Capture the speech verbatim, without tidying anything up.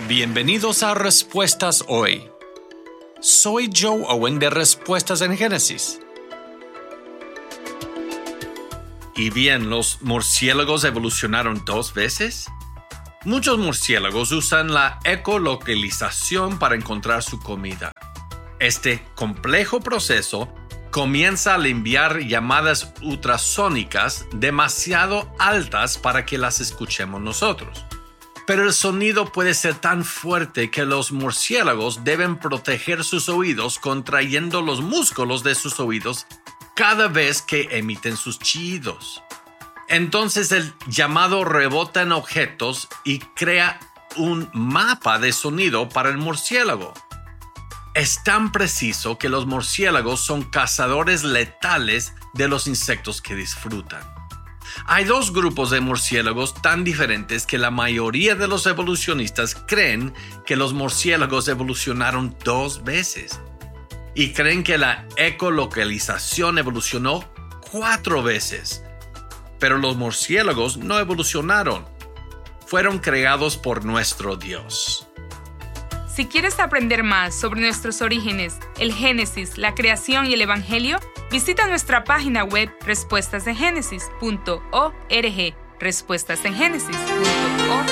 Bienvenidos a Respuestas Hoy. Soy Joe Owen de Respuestas en Génesis. ¿Y bien, los murciélagos evolucionaron dos veces? Muchos murciélagos usan la ecolocalización para encontrar su comida. Este complejo proceso comienza al enviar llamadas ultrasónicas demasiado altas para que las escuchemos nosotros. Pero el sonido puede ser tan fuerte que los murciélagos deben proteger sus oídos contrayendo los músculos de sus oídos cada vez que emiten sus chillidos. Entonces el llamado rebota en objetos y crea un mapa de sonido para el murciélago. Es tan preciso que los murciélagos son cazadores letales de los insectos que disfrutan. Hay dos grupos de murciélagos tan diferentes que la mayoría de los evolucionistas creen que los murciélagos evolucionaron dos veces y creen que la ecolocalización evolucionó cuatro veces. Pero los murciélagos no evolucionaron. Fueron creados por nuestro Dios. Si quieres aprender más sobre nuestros orígenes, el Génesis, la creación y el Evangelio, visita nuestra página web respuestas en génesis punto org. respuestas en génesis punto org